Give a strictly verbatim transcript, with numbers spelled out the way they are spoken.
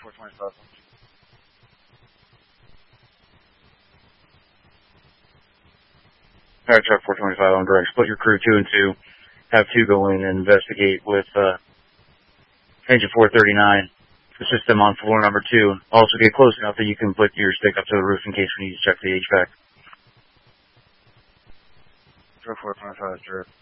four twenty-five. Alright, Truck four twenty-five on direct. Split your crew two and two. Have two go in and investigate with uh, engine four thirty-nine. The system on floor number two. Also get close enough that you can put your stick up to the roof in case we need to check the H V A C. Truck four twenty-five, direct.